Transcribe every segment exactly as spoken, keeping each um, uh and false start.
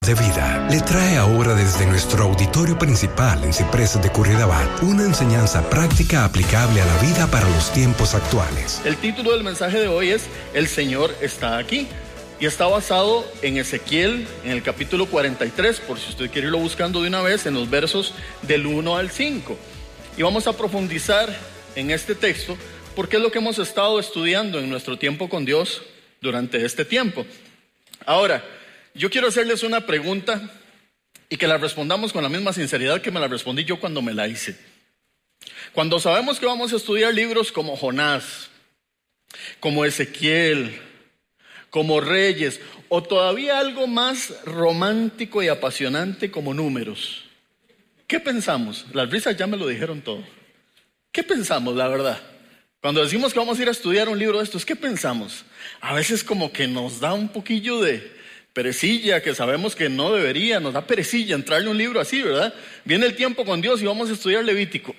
de vida le trae ahora desde nuestro auditorio principal en Ciprés de Curridabat una enseñanza práctica aplicable a la vida para los tiempos actuales. El título del mensaje de hoy es El Señor está aquí y está basado en Ezequiel, en el capítulo cuarenta y tres, por si usted quiere irlo buscando de una vez, en los versos del uno al cinco. Y vamos a profundizar en este texto porque es lo que hemos estado estudiando en nuestro tiempo con Dios durante este tiempo. Ahora, yo quiero hacerles una pregunta y que la respondamos con la misma sinceridad que me la respondí yo cuando me la hice. Cuando sabemos que vamos a estudiar libros como Jonás, como Ezequiel, como Reyes, o todavía algo más romántico y apasionante como Números, ¿qué pensamos? Las risas ya me lo dijeron todo. ¿Qué pensamos, la verdad? Cuando decimos que vamos a ir a estudiar un libro de estos, ¿qué pensamos? A veces como que nos da un poquillo de perecilla, que sabemos que no debería, nos da perecilla entrarle un libro así, ¿verdad? Viene el tiempo con Dios y vamos a estudiar Levítico.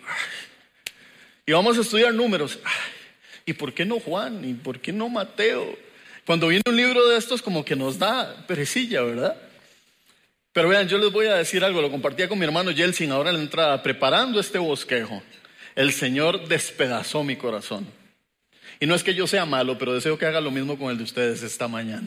Y vamos a estudiar Números. ¿Y por qué no Juan? ¿Y por qué no Mateo? Cuando viene un libro de estos como que nos da perecilla, ¿verdad? Pero vean, yo les voy a decir algo, lo compartía con mi hermano Yeltsin ahora en la entrada, preparando este bosquejo. El Señor despedazó mi corazón. Y no es que yo sea malo, pero deseo que haga lo mismo con el de ustedes esta mañana.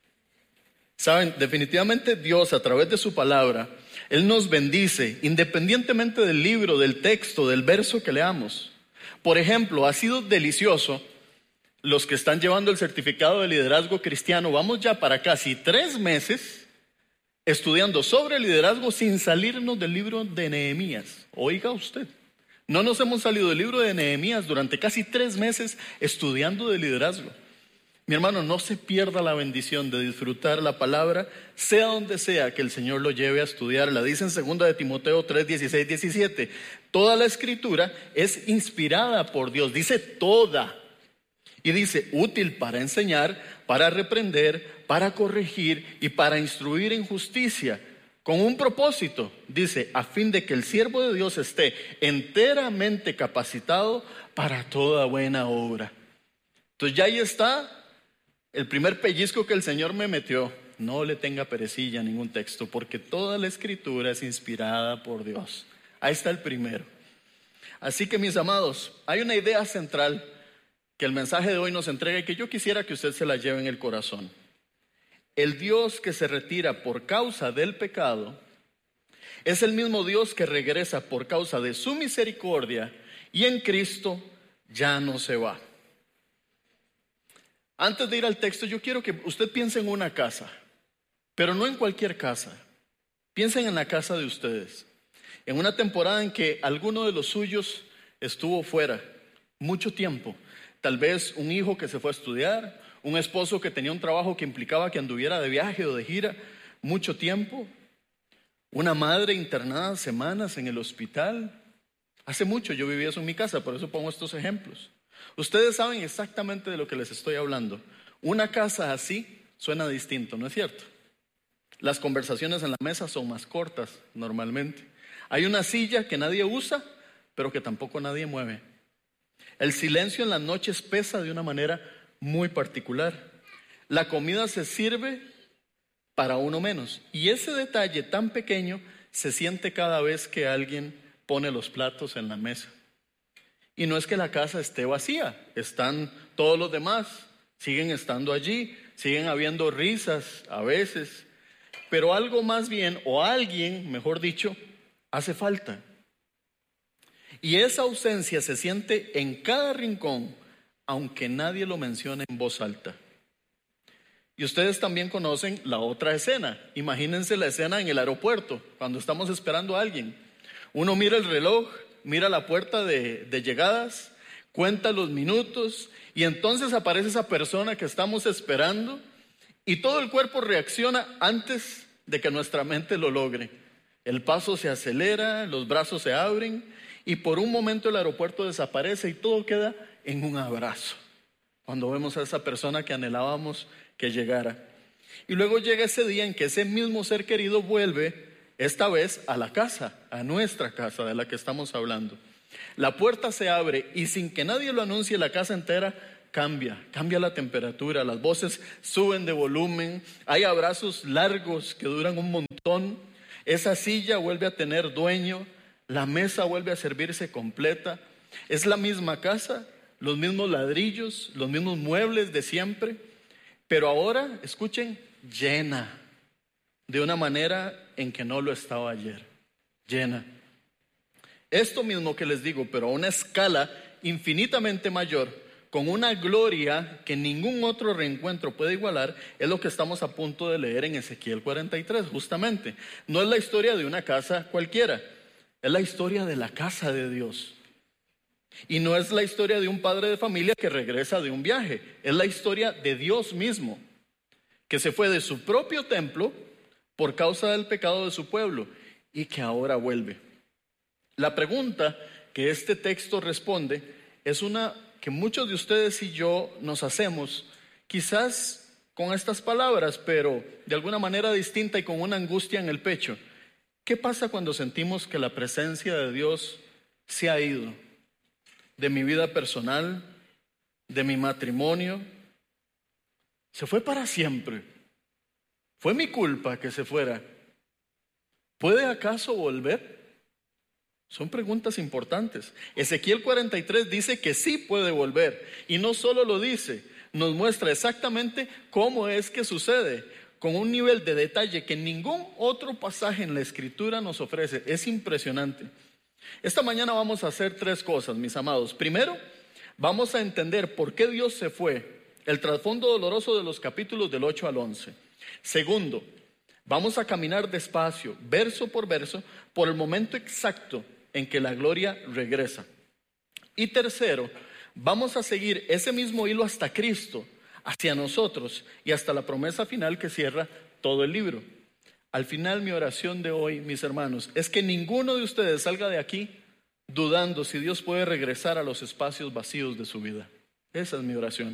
Saben, definitivamente Dios a través de su palabra, Él nos bendice independientemente del libro, del texto, del verso que leamos. Por ejemplo, ha sido delicioso los que están llevando el certificado de liderazgo cristiano. Vamos ya para casi tres meses estudiando sobre liderazgo sin salirnos del libro de Nehemías. Oiga usted, no nos hemos salido del libro de Nehemías durante casi tres meses estudiando de liderazgo. Mi hermano, no se pierda la bendición de disfrutar la palabra, sea donde sea que el Señor lo lleve a estudiarla. Dice en segunda de Timoteo tres, dieciséis, diecisiete, toda la escritura es inspirada por Dios, dice toda. Y dice, útil para enseñar, para reprender, para corregir y para instruir en justicia, con un propósito, dice, a fin de que el siervo de Dios esté enteramente capacitado para toda buena obra. Entonces ya ahí está el primer pellizco que el Señor me metió. No le tenga perecilla a ningún texto, porque toda la escritura es inspirada por Dios. Ahí está el primero. Así que, mis amados, hay una idea central que el mensaje de hoy nos entrega y que yo quisiera que usted se la lleve en el corazón. El Dios que se retira por causa del pecado es el mismo Dios que regresa por causa de su misericordia y en Cristo ya no se va. Antes de ir al texto, yo quiero que usted piense en una casa, pero no en cualquier casa. Piensen en la casa de ustedes. En una temporada en que alguno de los suyos estuvo fuera mucho tiempo. Tal vez un hijo que se fue a estudiar, un esposo que tenía un trabajo que implicaba que anduviera de viaje o de gira mucho tiempo, una madre internada semanas en el hospital. Hace mucho yo vivía eso en mi casa, por eso pongo estos ejemplos. Ustedes saben exactamente de lo que les estoy hablando. Una casa así suena distinto, ¿no es cierto? Las conversaciones en la mesa son más cortas normalmente. Hay una silla que nadie usa, pero que tampoco nadie mueve. El silencio en las noches pesa de una manera muy particular. La comida se sirve para uno menos. Y ese detalle tan pequeño se siente cada vez que alguien pone los platos en la mesa. Y no es que la casa esté vacía, están todos los demás, siguen estando allí, siguen habiendo risas a veces, pero algo más bien, o alguien, mejor dicho, hace falta. Y esa ausencia se siente en cada rincón, aunque nadie lo mencione en voz alta. Y ustedes también conocen la otra escena. Imagínense la escena en el aeropuerto, cuando estamos esperando a alguien. Uno mira el reloj, mira la puerta de, de llegadas, cuenta los minutos y entonces aparece esa persona que estamos esperando y todo el cuerpo reacciona antes de que nuestra mente lo logre. El paso se acelera, los brazos se abren y por un momento el aeropuerto desaparece y todo queda en un abrazo cuando vemos a esa persona que anhelábamos que llegara. Y luego llega ese día en que ese mismo ser querido vuelve, esta vez a la casa, a nuestra casa de la que estamos hablando. La puerta se abre y sin que nadie lo anuncie, la casa entera cambia, cambia la temperatura, las voces suben de volumen, hay abrazos largos que duran un montón, esa silla vuelve a tener dueño, la mesa vuelve a servirse completa, es la misma casa, los mismos ladrillos, los mismos muebles de siempre, pero ahora, escuchen, llena, de una manera en que no lo estaba ayer, llena. Esto mismo que les digo, pero a una escala infinitamente mayor, con una gloria que ningún otro reencuentro puede igualar, es lo que estamos a punto de leer en Ezequiel cuarenta y tres, justamente. No es la historia de una casa cualquiera, es la historia de la casa de Dios. Y no es la historia de un padre de familia que regresa de un viaje, es la historia de Dios mismo, que se fue de su propio templo por causa del pecado de su pueblo y que ahora vuelve. La pregunta que este texto responde es una que muchos de ustedes y yo nos hacemos, quizás con estas palabras, pero de alguna manera distinta y con una angustia en el pecho. ¿Qué pasa cuando sentimos que la presencia de Dios se ha ido de mi vida personal, de mi matrimonio? Se fue para siempre. ¿Fue mi culpa que se fuera? ¿Puede acaso volver? Son preguntas importantes. Ezequiel cuarenta y tres dice que sí puede volver. Y no solo lo dice, nos muestra exactamente cómo es que sucede, con un nivel de detalle que ningún otro pasaje en la Escritura nos ofrece. Es impresionante. Esta mañana vamos a hacer tres cosas, mis amados. Primero, vamos a entender por qué Dios se fue, el trasfondo doloroso de los capítulos del ocho al once. Segundo, vamos a caminar despacio, verso por verso, por el momento exacto en que la gloria regresa. Y tercero, vamos a seguir ese mismo hilo hasta Cristo, hacia nosotros y hasta la promesa final que cierra todo el libro. Al final, mi oración de hoy, mis hermanos, es que ninguno de ustedes salga de aquí dudando si Dios puede regresar a los espacios vacíos de su vida. Esa es mi oración.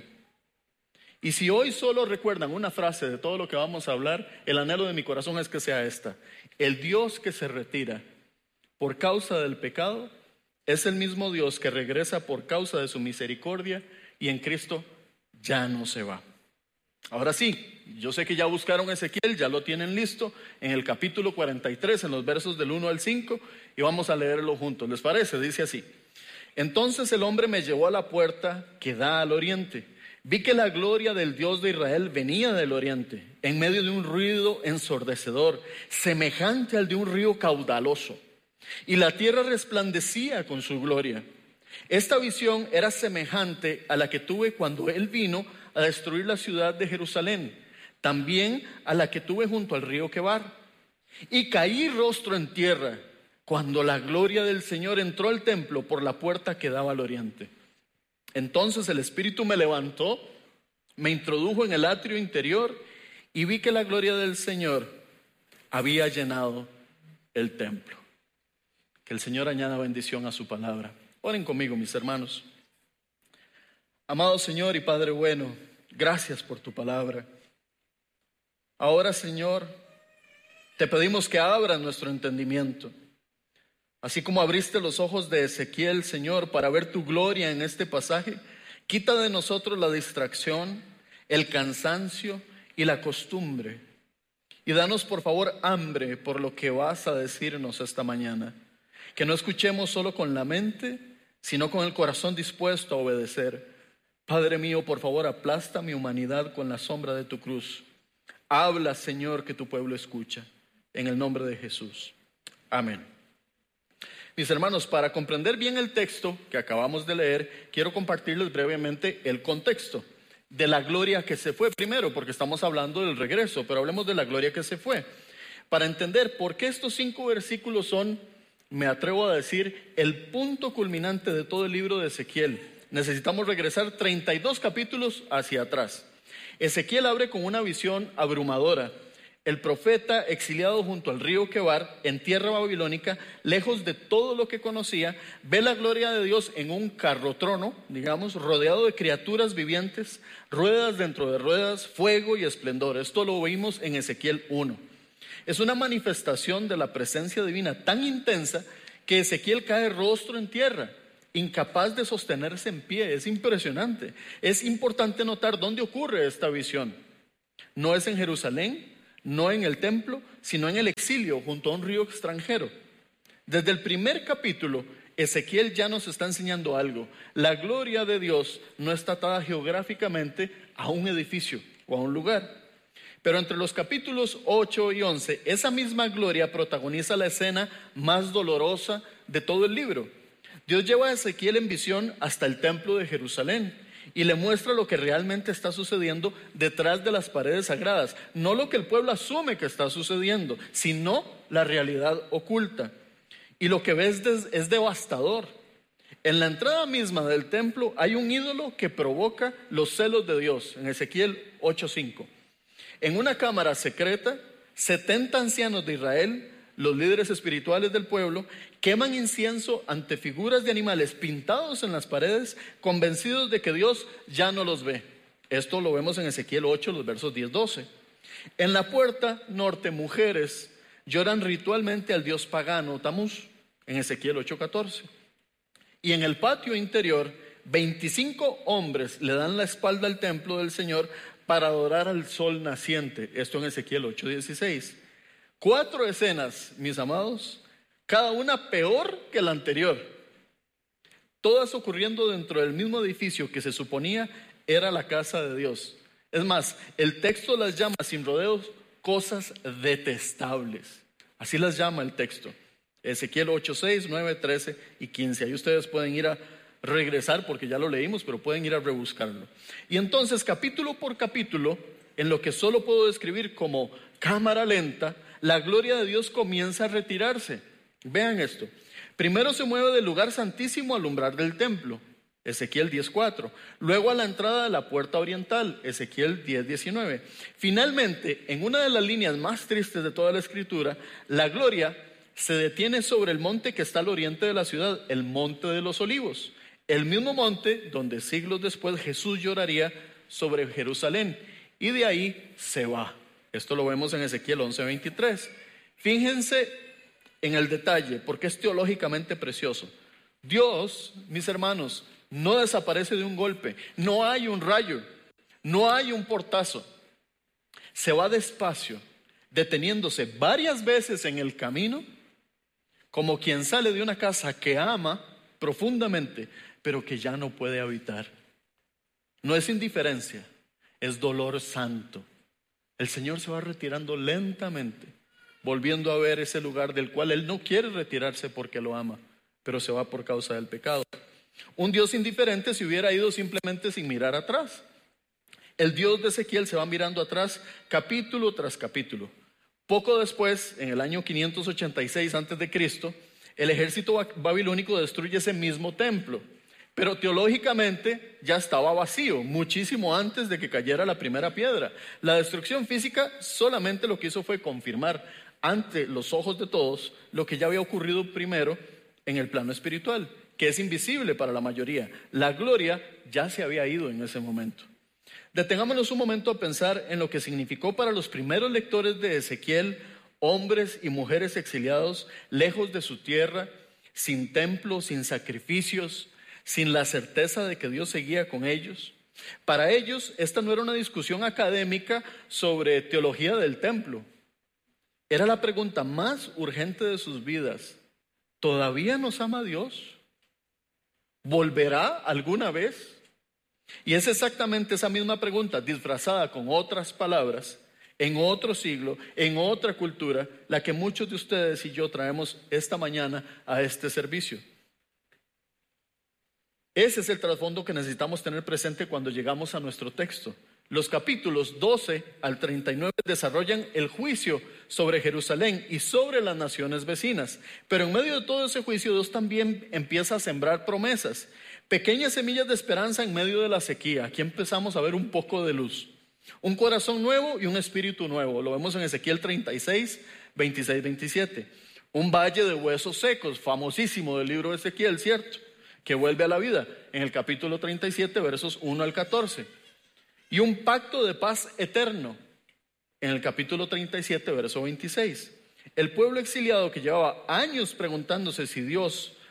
Y si hoy solo recuerdan una frase de todo lo que vamos a hablar, el anhelo de mi corazón es que sea esta: el Dios que se retira por causa del pecado es el mismo Dios que regresa por causa de su misericordia y en Cristo ya no se va. Ahora sí, yo sé que ya buscaron Ezequiel, ya lo tienen listo en el capítulo cuarenta y tres, en los versos del uno al cinco, y vamos a leerlo juntos. ¿Les parece? Dice así: entonces el hombre me llevó a la puerta que da al oriente. Vi que la gloria del Dios de Israel venía del oriente, en medio de un ruido ensordecedor, semejante al de un río caudaloso, y la tierra resplandecía con su gloria. Esta visión era semejante a la que tuve cuando Él vino a destruir la ciudad de Jerusalén, también a la que tuve junto al río Quebar. Y caí rostro en tierra cuando la gloria del Señor entró al templo por la puerta que daba al oriente. Entonces el Espíritu me levantó, me introdujo en el atrio interior y vi que la gloria del Señor había llenado el templo. Que el Señor añada bendición a su palabra. Oren conmigo, mis hermanos. Amado Señor y Padre bueno, gracias por tu palabra. Ahora, Señor, te pedimos que abras nuestro entendimiento. Así como abriste los ojos de Ezequiel, Señor, para ver tu gloria en este pasaje, quita de nosotros la distracción, el cansancio y la costumbre. Y danos, por favor, hambre por lo que vas a decirnos esta mañana. Que no escuchemos solo con la mente, sino con el corazón dispuesto a obedecer. Padre mío, por favor, aplasta mi humanidad con la sombra de tu cruz. Habla, Señor, que tu pueblo escucha. En el nombre de Jesús. Amén. Mis hermanos, para comprender bien el texto que acabamos de leer, quiero compartirles brevemente el contexto de la gloria que se fue primero, porque estamos hablando del regreso, pero hablemos de la gloria que se fue. Para entender por qué estos cinco versículos son, me atrevo a decir, el punto culminante de todo el libro de Ezequiel, necesitamos regresar treinta y dos capítulos hacia atrás. Ezequiel abre con una visión abrumadora. El profeta, exiliado junto al río Quebar, en tierra babilónica, lejos de todo lo que conocía, ve la gloria de Dios en un carrotrono, digamos, rodeado de criaturas vivientes, ruedas dentro de ruedas, fuego y esplendor. Esto lo vimos en Ezequiel uno. Es una manifestación de la presencia divina tan intensa que Ezequiel cae rostro en tierra incapaz de sostenerse en pie. Es impresionante. Es importante notar dónde ocurre esta visión. No es en Jerusalén, no en el templo, sino en el exilio, junto a un río extranjero. Desde el primer capítulo, Ezequiel ya nos está enseñando algo. La gloria de Dios no está atada geográficamente a un edificio o a un lugar. Pero entre los capítulos ocho y once, esa misma gloria protagoniza la escena más dolorosa de todo el libro. Dios lleva a Ezequiel en visión hasta el templo de Jerusalén y le muestra lo que realmente está sucediendo detrás de las paredes sagradas. No lo que el pueblo asume que está sucediendo, sino la realidad oculta. Y lo que ves es devastador. En la entrada misma del templo hay un ídolo que provoca los celos de Dios, en Ezequiel ocho cinco. En una cámara secreta, setenta ancianos de Israel, los líderes espirituales del pueblo, queman incienso ante figuras de animales pintados en las paredes, convencidos de que Dios ya no los ve. Esto lo vemos en Ezequiel ocho, los versos diez doce. En la puerta norte, mujeres lloran ritualmente al dios pagano Tamuz, en Ezequiel ocho catorce. Y en el patio interior, veinticinco hombres le dan la espalda al templo del Señor para adorar al sol naciente. Esto en Ezequiel ocho dieciséis. Cuatro escenas, mis amados, cada una peor que la anterior. Todas ocurriendo dentro del mismo edificio que se suponía era la casa de Dios. Es más, el texto las llama sin rodeos cosas detestables. Así las llama el texto. Ezequiel ocho seis, nueve, trece y quince. Ahí ustedes pueden ir a regresar porque ya lo leímos, pero pueden ir a rebuscarlo. Y entonces, capítulo por capítulo, en lo que solo puedo describir como cámara lenta, la gloria de Dios comienza a retirarse. Vean esto. Primero se mueve del lugar santísimo al umbral del templo, Ezequiel diez cuatro. Luego a la entrada de la puerta oriental, Ezequiel diez diecinueve. Finalmente, en una de las líneas más tristes de toda la escritura, la gloria se detiene sobre el monte que está al oriente de la ciudad, el monte de los olivos. El mismo monte donde siglos después Jesús lloraría sobre Jerusalén. Y de ahí se va. Esto lo vemos en Ezequiel once veintitrés. Fíjense en el detalle, porque es teológicamente precioso. Dios, mis hermanos, no desaparece de un golpe. No hay un rayo, no hay un portazo. Se va despacio, deteniéndose varias veces en el camino, como quien sale de una casa que ama profundamente, pero que ya no puede habitar. No es indiferencia, es dolor santo. El Señor se va retirando lentamente, volviendo a ver ese lugar del cual Él no quiere retirarse porque lo ama, pero se va por causa del pecado. Un Dios indiferente se hubiera ido simplemente sin mirar atrás. El Dios de Ezequiel se va mirando atrás capítulo tras capítulo. Poco después, en el año quinientos ochenta y seis antes de Cristo, el ejército babilónico destruye ese mismo templo. Pero teológicamente ya estaba vacío, muchísimo antes de que cayera la primera piedra. La destrucción física solamente lo que hizo fue confirmar ante los ojos de todos lo que ya había ocurrido primero en el plano espiritual, que es invisible para la mayoría. La gloria ya se había ido en ese momento. Detengámonos un momento a pensar en lo que significó para los primeros lectores de Ezequiel, hombres y mujeres exiliados lejos de su tierra, sin templo, sin sacrificios, sin la certeza de que Dios seguía con ellos. Para ellos, esta no era una discusión académica sobre teología del templo. Era la pregunta más urgente de sus vidas. ¿Todavía nos ama Dios? ¿Volverá alguna vez? Y es exactamente esa misma pregunta, disfrazada con otras palabras, en otro siglo, en otra cultura, la que muchos de ustedes y yo traemos esta mañana a este servicio. Ese es el trasfondo que necesitamos tener presente cuando llegamos a nuestro texto. Los capítulos doce al treinta y nueve desarrollan el juicio sobre Jerusalén y sobre las naciones vecinas. Pero en medio de todo ese juicio, Dios también empieza a sembrar promesas, pequeñas semillas de esperanza en medio de la sequía. Aquí empezamos a ver un poco de luz. Un corazón nuevo y un espíritu nuevo. Lo vemos en Ezequiel treinta y seis, veintiséis, veintisiete. Un valle de huesos secos, famosísimo del libro de Ezequiel, ¿cierto? Que vuelve a la vida en el capítulo treinta y siete, versos uno al catorce. Y un pacto de paz eterno en el capítulo treinta y siete, verso veintiséis. El pueblo exiliado que llevaba años preguntándose si Dios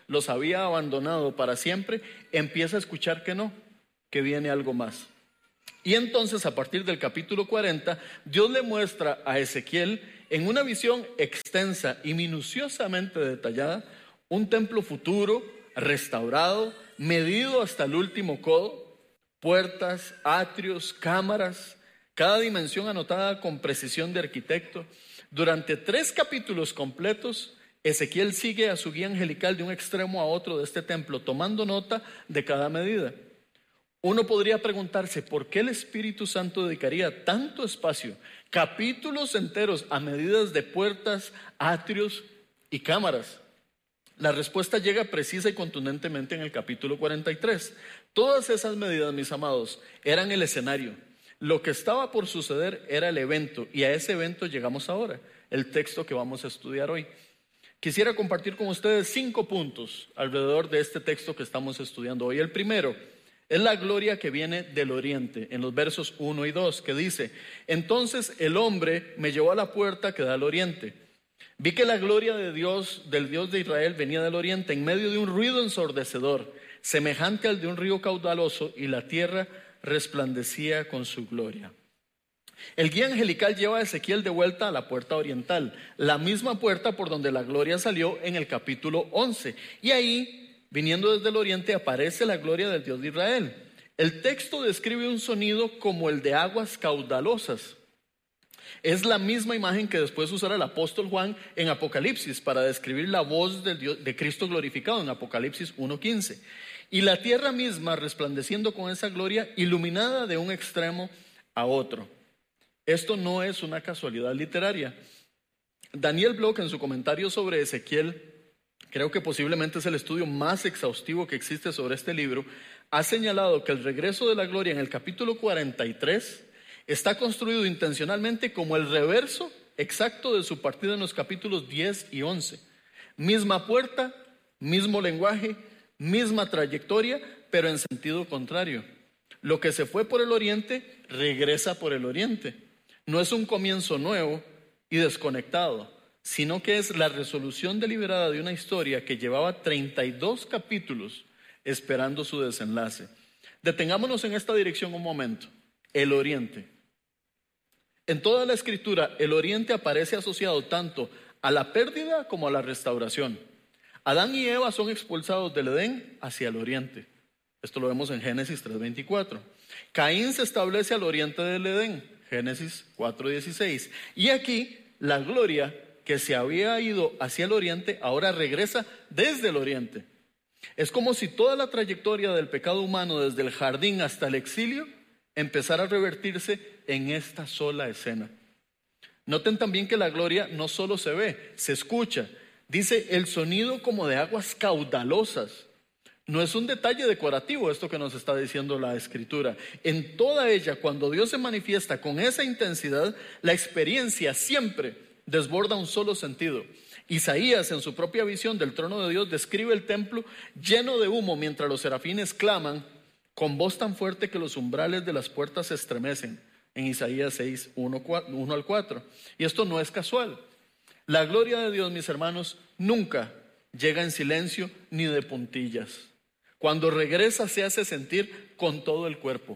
los había abandonado para siempre, empieza a escuchar que no, que viene algo más. Y entonces, a partir del capítulo cuarenta, Dios le muestra a Ezequiel en una visión extensa y minuciosamente detallada un templo futuro, restaurado, medido hasta el último codo, puertas, atrios, cámaras, cada dimensión anotada con precisión de arquitecto. Durante tres capítulos completos, Ezequiel sigue a su guía angelical de un extremo a otro de este templo, tomando nota de cada medida. Uno podría preguntarse, ¿por qué el Espíritu Santo dedicaría tanto espacio, capítulos enteros, a medidas de puertas, atrios y cámaras? La respuesta llega precisa y contundentemente en el capítulo cuarenta y tres. Todas esas medidas, mis amados, eran el escenario. Lo que estaba por suceder era el evento, y a ese evento llegamos ahora, el texto que vamos a estudiar hoy. Quisiera compartir con ustedes cinco puntos alrededor de este texto que estamos estudiando hoy. El primero es la gloria que viene del oriente, en los versos uno y dos, que dice: entonces el hombre me llevó a la puerta que da al oriente. Vi que la gloria de Dios, del Dios de Israel, venía del oriente, en medio de un ruido ensordecedor, semejante al de un río caudaloso, y la tierra resplandecía con su gloria. El guía angelical lleva a Ezequiel de vuelta a la puerta oriental, la misma puerta por donde la gloria salió en el capítulo once, y ahí, viniendo desde el oriente, aparece la gloria del Dios de Israel. El texto describe un sonido como el de aguas caudalosas. Es la misma imagen que después usará el apóstol Juan en Apocalipsis para describir la voz del Dios, de Cristo glorificado en Apocalipsis uno quince. Y la tierra misma resplandeciendo con esa gloria, iluminada de un extremo a otro. Esto no es una casualidad literaria. Daniel Bloch, en su comentario sobre Ezequiel, creo que posiblemente es el estudio más exhaustivo que existe sobre este libro, ha señalado que el regreso de la gloria en el capítulo cuarenta y tres está construido intencionalmente como el reverso exacto de su partida en los capítulos diez y once. Misma puerta, mismo lenguaje, misma trayectoria, pero en sentido contrario. Lo que se fue por el oriente, regresa por el oriente. No es un comienzo nuevo y desconectado, sino que es la resolución deliberada de una historia que llevaba treinta y dos capítulos esperando su desenlace. Detengámonos en esta dirección un momento. El oriente. En toda la escritura, el oriente aparece asociado tanto a la pérdida como a la restauración. Adán y Eva son expulsados del Edén hacia el oriente. Esto lo vemos en Génesis tres veinticuatro. Caín se establece al oriente del Edén, Génesis cuatro dieciséis. Y aquí la gloria que se había ido hacia el oriente ahora regresa desde el oriente. Es como si toda la trayectoria del pecado humano desde el jardín hasta el exilio empezara a revertirse en esta sola escena. Noten también que la gloria no solo se ve, se escucha. Dice el sonido como de aguas caudalosas. No es un detalle decorativo esto que nos está diciendo la Escritura. En toda ella, cuando Dios se manifiesta con esa intensidad, la experiencia siempre desborda un solo sentido. Isaías, en su propia visión del trono de Dios, describe el templo lleno de humo mientras los serafines claman con voz tan fuerte que los umbrales de las puertas se estremecen. En Isaías seis, uno al cuatro. Y esto no es casual. La gloria de Dios, mis hermanos, nunca llega en silencio ni de puntillas. Cuando regresa se hace sentir con todo el cuerpo,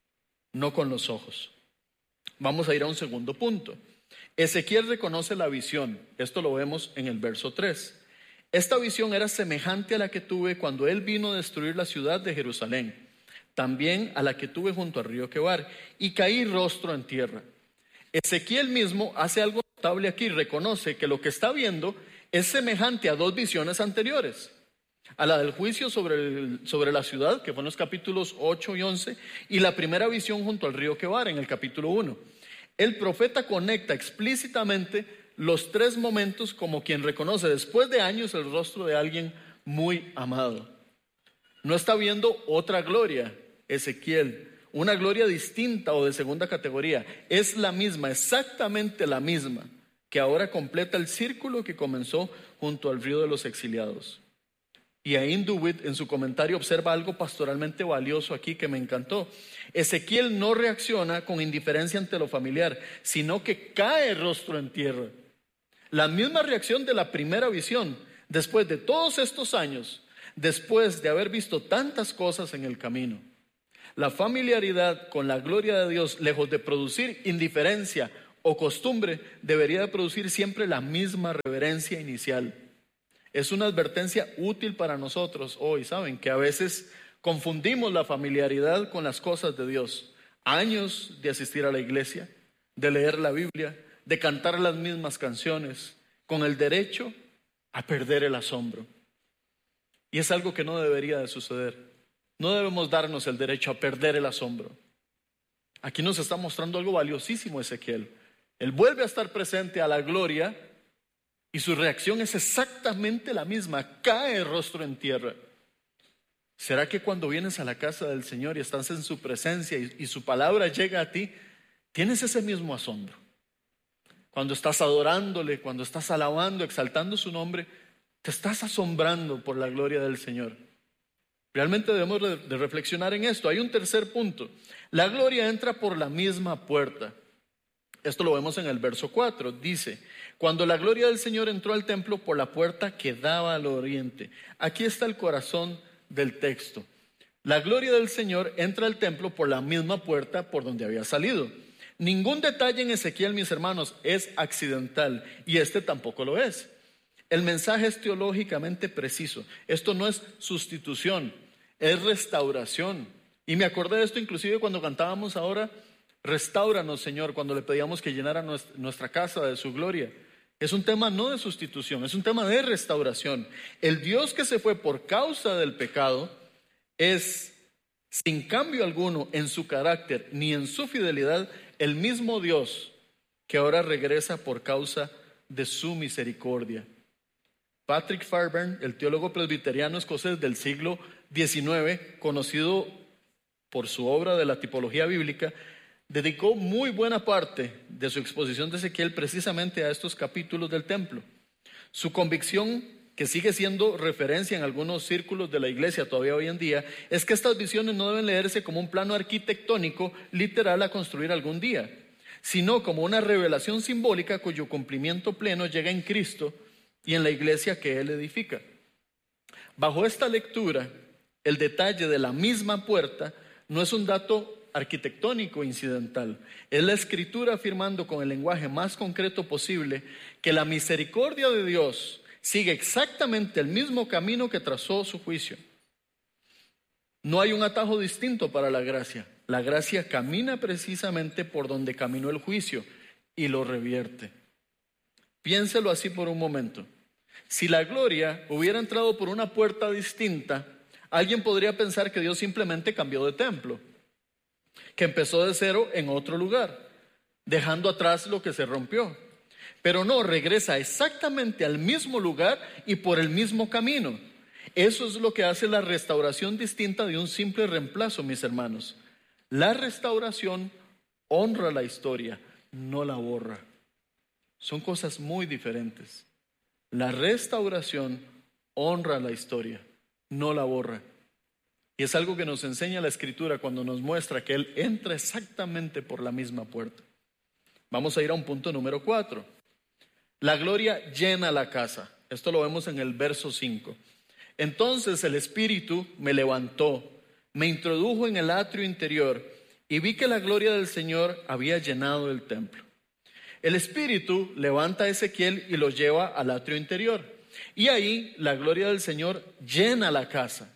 no con los ojos. Vamos a ir a un segundo punto. Ezequiel reconoce la visión. Esto lo vemos en el verso tres. Esta visión era semejante a la que tuve cuando él vino a destruir la ciudad de Jerusalén, también a la que tuve junto al río Quebar, y caí rostro en tierra. Ezequiel mismo hace algo notable aquí. Reconoce que lo que está viendo es semejante a dos visiones anteriores. A la del juicio sobre, el, sobre la ciudad, que fue en los capítulos ocho y once, y la primera visión junto al río Quebar en el capítulo uno. El profeta conecta explícitamente los tres momentos como quien reconoce después de años el rostro de alguien muy amado. No está viendo otra gloria, Ezequiel, una gloria distinta o de segunda categoría. Es la misma, exactamente la misma, que ahora completa el círculo que comenzó junto al río de los exiliados. Y Ain Duwit en su comentario observa algo pastoralmente valioso aquí que me encantó. Ezequiel no reacciona con indiferencia ante lo familiar, sino que cae rostro en tierra. La misma reacción de la primera visión. Después de todos estos años, después de haber visto tantas cosas en el camino. La familiaridad con la gloria de Dios, lejos de producir indiferencia o costumbre, debería de producir siempre la misma reverencia inicial. Es una advertencia útil para nosotros hoy, ¿saben? Que a veces confundimos la familiaridad con las cosas de Dios. Años de asistir a la iglesia, de leer la Biblia, de cantar las mismas canciones, con el derecho a perder el asombro. Y es algo que no debería de suceder. No debemos darnos el derecho a perder el asombro. Aquí nos está mostrando algo valiosísimo Ezequiel. Él vuelve a estar presente a la gloria y su reacción es exactamente la misma. Cae el rostro en tierra. ¿Será que cuando vienes a la casa del Señor y estás en su presencia y, y su palabra llega a ti, tienes ese mismo asombro? Cuando estás adorándole, cuando estás alabando, exaltando su nombre, te estás asombrando por la gloria del Señor. Realmente debemos de reflexionar en esto. Hay un tercer punto. La gloria entra por la misma puerta. Esto lo vemos en el verso cuatro. Dice, cuando la gloria del Señor entró al templo por la puerta que daba al oriente. Aquí está el corazón del texto. La gloria del Señor entra al templo por la misma puerta por donde había salido. Ningún detalle en Ezequiel, mis hermanos, es accidental, y este tampoco lo es. El mensaje es teológicamente preciso. Esto no es sustitución, es restauración. Y me acordé de esto inclusive cuando cantábamos ahora, restáuranos, Señor, cuando le pedíamos que llenara nuestra casa de su gloria. Es un tema no de sustitución, es un tema de restauración. El Dios que se fue por causa del pecado es, sin cambio alguno en su carácter ni en su fidelidad, el mismo Dios que ahora regresa por causa de su misericordia. Patrick Fairbairn, el teólogo presbiteriano escocés del siglo diecinueve, conocido por su obra de la tipología bíblica, dedicó muy buena parte de su exposición de Ezequiel precisamente a estos capítulos del templo. Su convicción, que sigue siendo referencia en algunos círculos de la iglesia todavía hoy en día, es que estas visiones no deben leerse como un plano arquitectónico literal a construir algún día, sino como una revelación simbólica cuyo cumplimiento pleno llega en Cristo y en la iglesia que Él edifica. Bajo esta lectura, el detalle de la misma puerta no es un dato arquitectónico incidental. Es la Escritura afirmando con el lenguaje más concreto posible que la misericordia de Dios sigue exactamente el mismo camino que trazó su juicio. No hay un atajo distinto para la gracia. La gracia camina precisamente por donde caminó el juicio y lo revierte. Piénselo así por un momento. Si la gloria hubiera entrado por una puerta distinta, alguien podría pensar que Dios simplemente cambió de templo, que empezó de cero en otro lugar, dejando atrás lo que se rompió. Pero no, regresa exactamente al mismo lugar y por el mismo camino. Eso es lo que hace la restauración distinta de un simple reemplazo, mis hermanos. La restauración honra la historia, no la borra. Son cosas muy diferentes. La restauración honra la historia, no la borra. Y es algo que nos enseña la Escritura cuando nos muestra que Él entra exactamente por la misma puerta. Vamos a ir a un punto número cuatro. La gloria llena la casa. Esto lo vemos en el verso cinco. Entonces el Espíritu me levantó, me introdujo en el atrio interior y vi que la gloria del Señor había llenado el templo. El Espíritu levanta a Ezequiel y lo lleva al atrio interior. Y ahí la gloria del Señor llena la casa.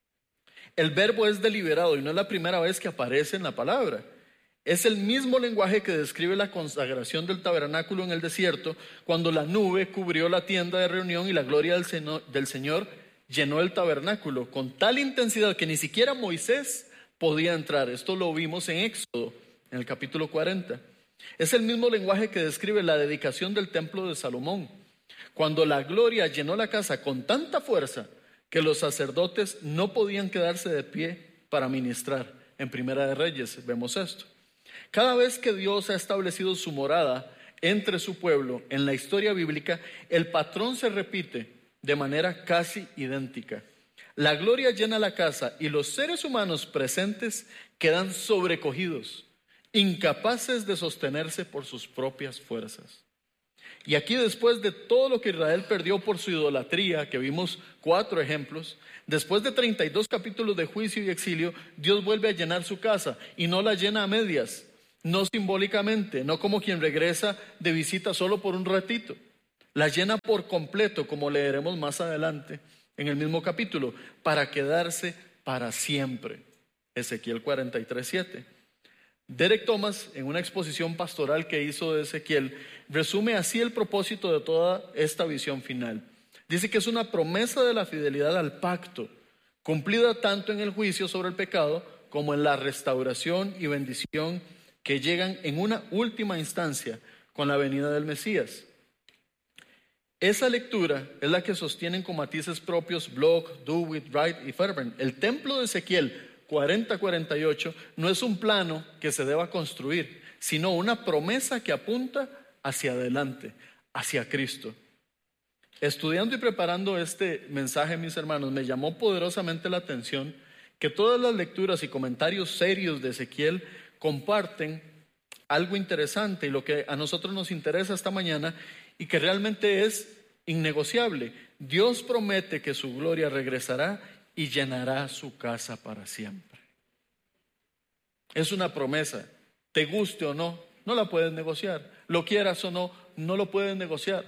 El verbo es deliberado y no es la primera vez que aparece en la palabra. Es el mismo lenguaje que describe la consagración del tabernáculo en el desierto, cuando la nube cubrió la tienda de reunión y la gloria del Señor, del Señor llenó el tabernáculo con tal intensidad que ni siquiera Moisés podía entrar. Esto lo vimos en Éxodo, en el capítulo cuarenta. Es el mismo lenguaje que describe la dedicación del templo de Salomón, cuando la gloria llenó la casa con tanta fuerza que los sacerdotes no podían quedarse de pie para ministrar. En Primera de Reyes vemos esto. Cada vez que Dios ha establecido su morada entre su pueblo en la historia bíblica, el patrón se repite de manera casi idéntica. La gloria llena la casa y los seres humanos presentes quedan sobrecogidos, incapaces de sostenerse por sus propias fuerzas. Y aquí, después de todo lo que Israel perdió por su idolatría, que vimos cuatro ejemplos, después de treinta y dos capítulos de juicio y exilio, Dios vuelve a llenar su casa y no la llena a medias, no simbólicamente, no como quien regresa de visita solo por un ratito. La llena por completo, como leeremos más adelante en el mismo capítulo, para quedarse para siempre. Ezequiel cuarenta y tres, siete. Derek Thomas, en una exposición pastoral que hizo de Ezequiel, resume así el propósito de toda esta visión final. Dice que es una promesa de la fidelidad al pacto, cumplida tanto en el juicio sobre el pecado como en la restauración y bendición que llegan en una última instancia con la venida del Mesías. Esa lectura es la que sostienen con matices propios Bloch, Dewitt, Wright y Fairbairn. El templo de Ezequiel cuarenta cuarenta y ocho no es un plano que se deba construir, sino una promesa que apunta hacia adelante, hacia Cristo. Estudiando y preparando este mensaje, mis hermanos, me llamó poderosamente la atención que todas las lecturas y comentarios serios de Ezequiel comparten algo interesante, y lo que a nosotros nos interesa esta mañana y que realmente es innegociable. Dios promete que su gloria regresará y llenará su casa para siempre. Es una promesa, te guste o no, no la puedes negociar. Lo quieras o no, no lo puedes negociar.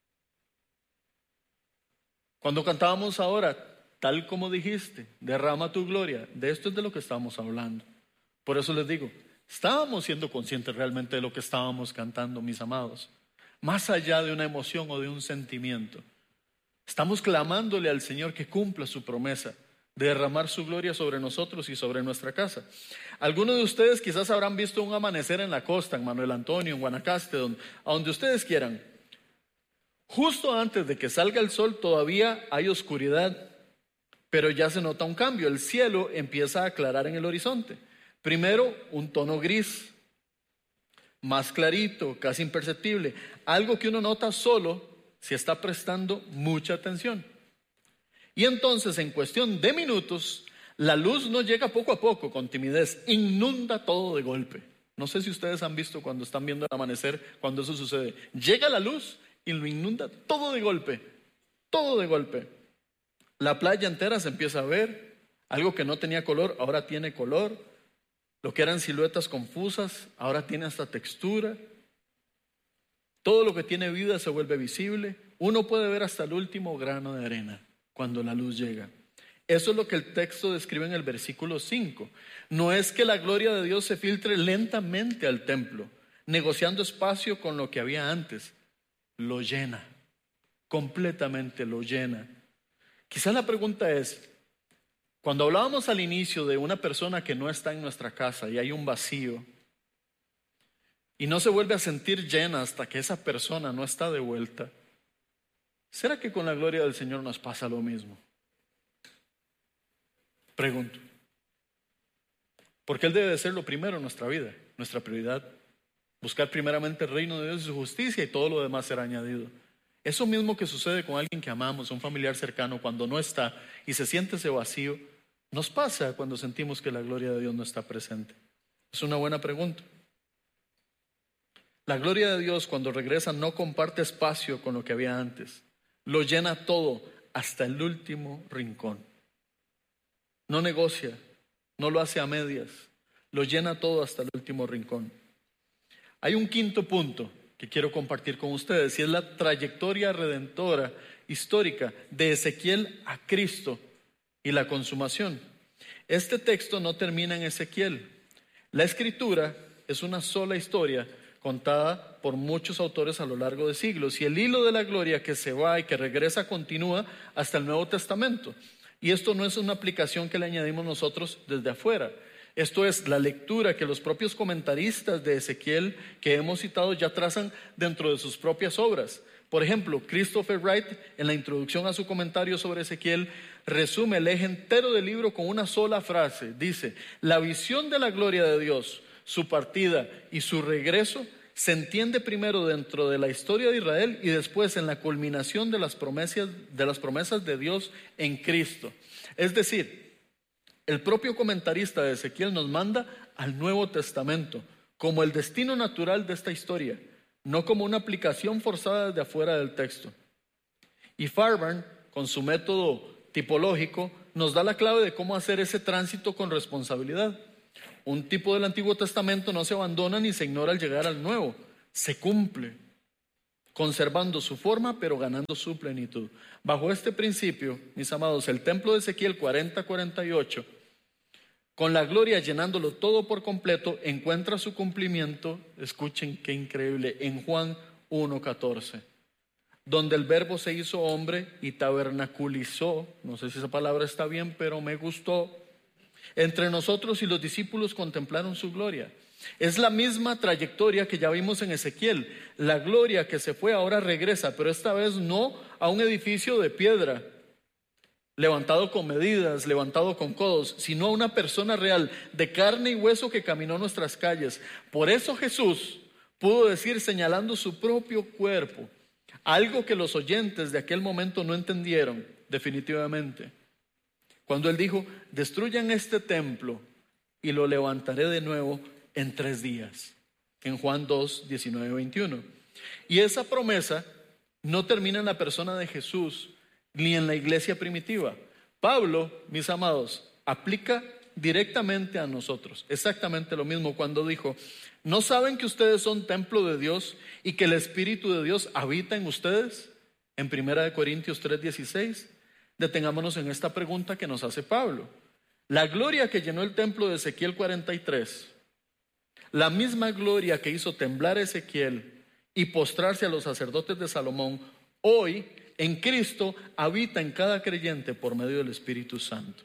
Cuando cantábamos ahora, tal como dijiste, derrama tu gloria, de esto es de lo que estamos hablando. Por eso les digo, estábamos siendo conscientes realmente de lo que estábamos cantando, mis amados. Más allá de una emoción o de un sentimiento. Estamos clamándole al Señor que cumpla su promesa de derramar su gloria sobre nosotros y sobre nuestra casa. Algunos de ustedes quizás habrán visto un amanecer en la costa, en Manuel Antonio, en Guanacaste, donde, a donde ustedes quieran. Justo antes de que salga el sol todavía hay oscuridad, pero ya se nota un cambio. El cielo empieza a aclarar en el horizonte. Primero, un tono gris, más clarito, casi imperceptible. Algo que uno nota solo si está prestando mucha atención. Y entonces, en cuestión de minutos, la luz no llega poco a poco, con timidez, inunda todo de golpe. No sé si ustedes han visto cuando están viendo el amanecer, cuando eso sucede. Llega la luz y lo inunda todo de golpe, todo de golpe. La playa entera se empieza a ver, algo que no tenía color, ahora tiene color. Lo que eran siluetas confusas, ahora tiene hasta textura. Todo lo que tiene vida se vuelve visible. Uno puede ver hasta el último grano de arena cuando la luz llega. Eso es lo que el texto describe en el versículo cinco. No es que la gloria de Dios se filtre lentamente al templo, negociando espacio con lo que había antes. Lo llena, completamente lo llena. Quizás la pregunta es, cuando hablábamos al inicio de una persona que no está en nuestra casa y hay un vacío, y no se vuelve a sentir llena hasta que esa persona no está de vuelta, ¿será que con la gloria del Señor nos pasa lo mismo? Pregunto. Porque Él debe de ser lo primero en nuestra vida, nuestra prioridad. Buscar primeramente el reino de Dios y su justicia, y todo lo demás será añadido. Eso mismo que sucede con alguien que amamos, un familiar cercano, cuando no está y se siente ese vacío, nos pasa cuando sentimos que la gloria de Dios no está presente. Es una buena pregunta. La gloria de Dios, cuando regresa, no comparte espacio con lo que había antes. Lo llena todo, hasta el último rincón. No negocia, no lo hace a medias. Lo llena todo hasta el último rincón. Hay un quinto punto que quiero compartir con ustedes, y es la trayectoria redentora histórica de Ezequiel a Cristo y la consumación. Este texto no termina en Ezequiel. La escritura es una sola historia contada por muchos autores a lo largo de siglos, y el hilo de la gloria que se va y que regresa continúa hasta el Nuevo Testamento. Y esto no es una aplicación que le añadimos nosotros desde afuera. Esto es la lectura que los propios comentaristas de Ezequiel que hemos citado ya trazan dentro de sus propias obras. Por ejemplo, Christopher Wright, en la introducción a su comentario sobre Ezequiel, resume el eje entero del libro con una sola frase. Dice: la visión de la gloria de Dios, su partida y su regreso se entiende primero dentro de la historia de Israel y después en la culminación de las promesas de, las promesas de Dios en Cristo. Es decir, el propio comentarista de Ezequiel nos manda al Nuevo Testamento como el destino natural de esta historia. no como una aplicación forzada desde afuera del texto. Y Fairbairn, con su método tipológico, nos da la clave de cómo hacer ese tránsito con responsabilidad. Un tipo del Antiguo Testamento no se abandona ni se ignora al llegar al Nuevo, se cumple, conservando su forma pero ganando su plenitud. Bajo este principio, mis amados, el templo de Ezequiel cuarenta cuarenta y ocho, con la gloria llenándolo todo por completo, encuentra su cumplimiento, escuchen qué increíble, en Juan uno catorce, donde el verbo se hizo hombre y tabernaculizó, no sé si esa palabra está bien, pero me gustó, entre nosotros, y los discípulos contemplaron su gloria. Es la misma trayectoria que ya vimos en Ezequiel. La gloria que se fue ahora regresa, pero esta vez no a un edificio de piedra, levantado con medidas, levantado con codos, sino a una persona real, de carne y hueso, que caminó nuestras calles. Por eso Jesús pudo decir, señalando su propio cuerpo, algo que los oyentes de aquel momento no entendieron definitivamente, cuando él dijo, destruyan este templo y lo levantaré de nuevo en tres días, en Juan dos, diecinueve, veintiuno. Y esa promesa no termina en la persona de Jesús ni en la iglesia primitiva. Pablo, mis amados, aplica directamente a nosotros exactamente lo mismo cuando dijo, ¿no saben que ustedes son templo de Dios y que el Espíritu de Dios habita en ustedes? En primera de Corintios tres, dieciséis. Detengámonos en esta pregunta que nos hace Pablo. La gloria que llenó el templo de Ezequiel cuarenta y tres, la misma gloria que hizo temblar a Ezequiel y postrarse a los sacerdotes de Salomón, hoy en Cristo habita en cada creyente por medio del Espíritu Santo.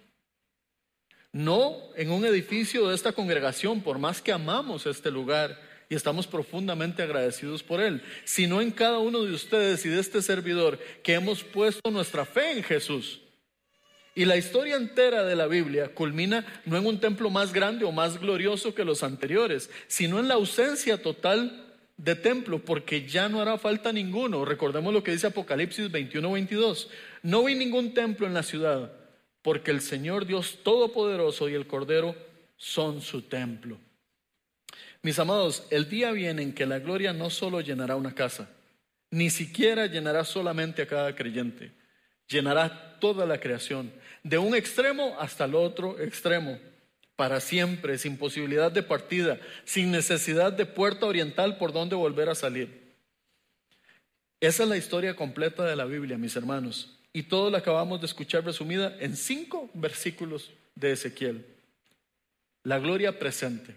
No en un edificio de esta congregación, por más que amamos este lugar y estamos profundamente agradecidos por él, sino en cada uno de ustedes y de este servidor que hemos puesto nuestra fe en Jesús. Y la historia entera de la Biblia culmina no en un templo más grande o más glorioso que los anteriores, sino en la ausencia total de templo, porque ya no hará falta ninguno. Recordemos lo que dice Apocalipsis veintiuno, veintidós. No vi ningún templo en la ciudad, porque el Señor Dios Todopoderoso y el Cordero son su templo. Mis amados, el día viene en que la gloria no solo llenará una casa, ni siquiera llenará solamente a cada creyente, llenará toda la creación, de un extremo hasta el otro extremo, para siempre, sin posibilidad de partida, sin necesidad de puerta oriental por donde volver a salir. Esa es la historia completa de la Biblia, mis hermanos, y todo lo acabamos de escuchar resumida en cinco versículos de Ezequiel. La gloria presente.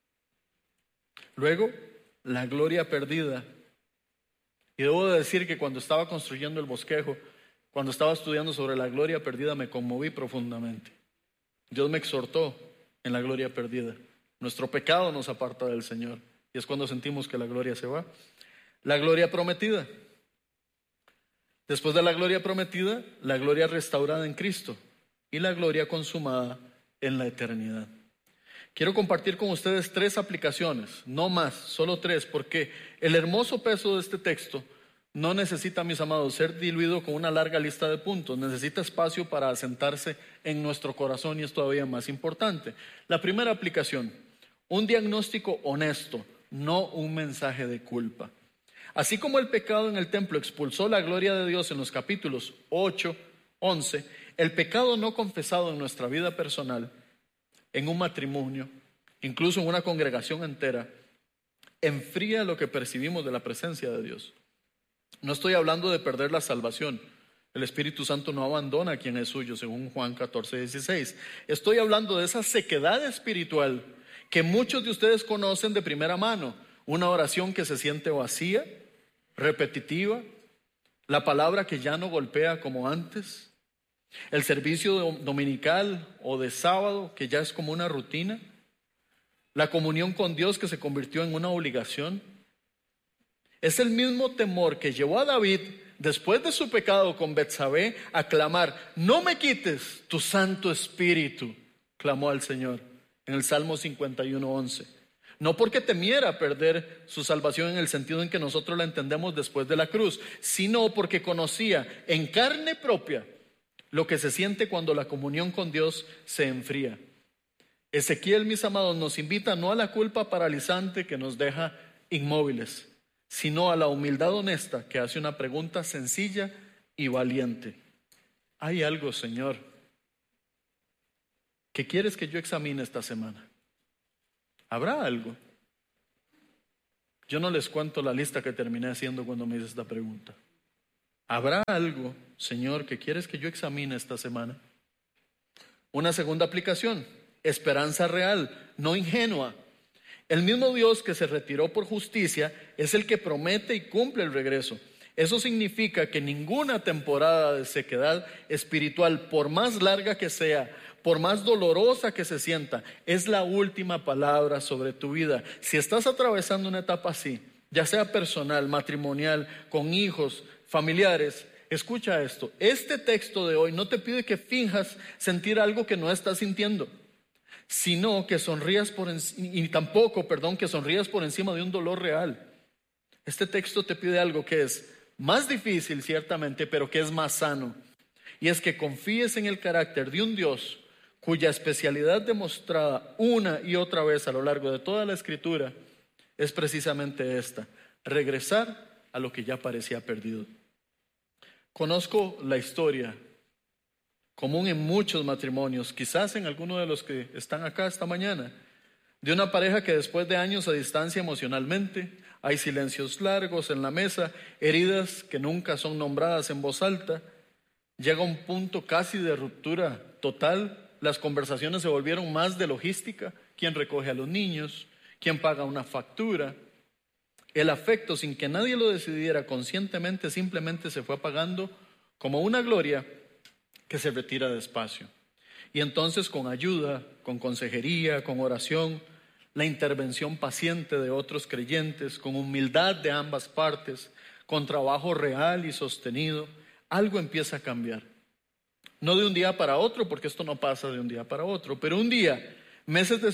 Luego, la gloria perdida. Y debo de decir que cuando estaba construyendo el bosquejo, cuando estaba estudiando sobre la gloria perdida, me conmoví profundamente. Dios me exhortó en la gloria perdida. Nuestro pecado nos aparta del Señor, y es cuando sentimos que la gloria se va. La gloria prometida. Después de la gloria prometida, la gloria restaurada en Cristo y la gloria consumada en la eternidad. Quiero compartir con ustedes tres aplicaciones, no más, solo tres, porque el hermoso peso de este texto no necesita, mis amados, ser diluido con una larga lista de puntos. Necesita espacio para asentarse en nuestro corazón y es todavía más importante. La primera aplicación, un diagnóstico honesto, no un mensaje de culpa. Así como el pecado en el templo expulsó la gloria de Dios en los capítulos ocho, once, el pecado no confesado en nuestra vida personal, en un matrimonio, incluso en una congregación entera, enfría lo que percibimos de la presencia de Dios. No estoy hablando de perder la salvación. El Espíritu Santo no abandona a quien es suyo, según Juan catorce, dieciséis. Estoy hablando de esa sequedad espiritual que muchos de ustedes conocen de primera mano. Una oración que se siente vacía, repetitiva, la palabra que ya no golpea como antes, el servicio dominical o de sábado que ya es como una rutina, la comunión con Dios que se convirtió en una obligación. Es el mismo temor que llevó a David, después de su pecado con Betsabé, a clamar: no me quites tu Santo Espíritu, clamó al Señor en el Salmo cincuenta y uno, once. No porque temiera perder su salvación en el sentido en que nosotros la entendemos después de la cruz, sino porque conocía en carne propia lo que se siente cuando la comunión con Dios se enfría. Ezequiel, mis amados, nos invita no a la culpa paralizante que nos deja inmóviles, sino a la humildad honesta que hace una pregunta sencilla y valiente. ¿Hay algo, Señor, que quieres que yo examine esta semana? ¿Habrá algo? Yo no les cuento la lista que terminé haciendo cuando me hice esta pregunta. ¿Habrá algo, Señor, que quieres que yo examine esta semana? Una segunda aplicación, esperanza real, no ingenua. El mismo Dios que se retiró por justicia es el que promete y cumple el regreso. Eso significa que ninguna temporada de sequedad espiritual, por más larga que sea, por más dolorosa que se sienta, es la última palabra sobre tu vida. Si estás atravesando una etapa así, ya sea personal, matrimonial, con hijos, familiares, escucha esto. Este texto de hoy no te pide que finjas sentir algo que no estás sintiendo, sino que sonrías por encima, y tampoco, perdón, que sonrías por encima de un dolor real. Este texto te pide algo que es más difícil, ciertamente, pero que es más sano. Y es que confíes en el carácter de un Dios cuya especialidad demostrada una y otra vez a lo largo de toda la Escritura es precisamente esta: regresar a lo que ya parecía perdido. Conozco la historia común en muchos matrimonios, quizás en alguno de los que están acá esta mañana, de una pareja que después de años se distancia emocionalmente. Hay silencios largos en la mesa, heridas que nunca son nombradas en voz alta. Llega un punto casi de ruptura total. Las conversaciones se volvieron más de logística: quién recoge a los niños, quién paga una factura. El afecto, sin que nadie lo decidiera conscientemente, simplemente se fue apagando como una gloria que se retira despacio. Y entonces, con ayuda, con consejería, con oración, la intervención paciente de otros creyentes, con humildad de ambas partes, con trabajo real y sostenido, algo empieza a cambiar. No de un día para otro, porque esto no pasa de un día para otro, pero un día, meses después,